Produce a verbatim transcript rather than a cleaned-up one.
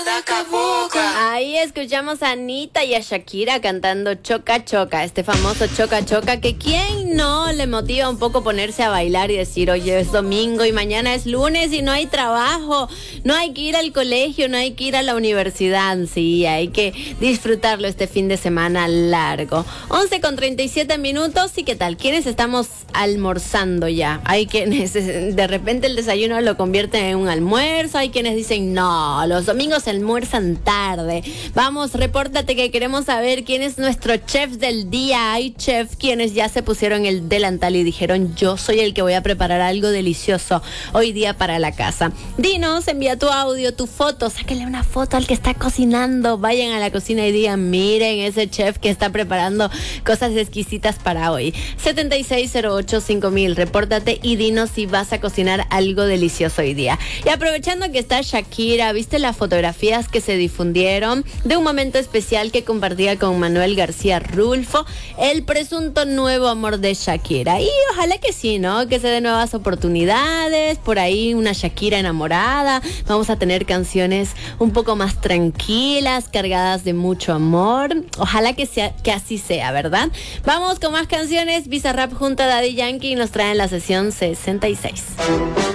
Ahí escuchamos a Anita y a Shakira cantando Choca Choca, este famoso Choca Choca que quién no le motiva un poco ponerse a bailar y decir, oye, es domingo y mañana es lunes y no hay trabajo, no hay que ir al colegio, no hay que ir a la universidad, sí, hay que disfrutarlo este fin de semana largo. once con treinta y siete minutos, ¿y qué tal? ¿Quiénes estamos almorzando ya? Hay quienes de repente el desayuno lo convierten en un almuerzo, hay quienes dicen, no, los domingos se almuerzan tarde. Vamos, repórtate que queremos saber quién es nuestro chef del día. Hay chef quienes ya se pusieron el delantal y dijeron, yo soy el que voy a preparar algo delicioso hoy día para la casa. Dinos, envía tu audio, tu foto, sáquenle una foto al que está cocinando, vayan a la cocina y digan, miren ese chef que está preparando cosas exquisitas para hoy. setenta y seis cero ocho cinco mil, repórtate y dinos si vas a cocinar algo delicioso hoy día. Y aprovechando que está Shakira, ¿viste las fotografías que se difundieron de un momento especial que compartía con Manuel García Rulfo, el presunto nuevo amor de Shakira? Y ojalá que sí, ¿no? Que se den nuevas oportunidades, por ahí una Shakira enamorada, vamos a tener canciones un poco más tranquilas, cargadas de mucho amor. Ojalá que sea, que así sea, ¿verdad? Vamos con más canciones. Bizarrap junto a Daddy Yankee nos traen la sesión sesenta y seis.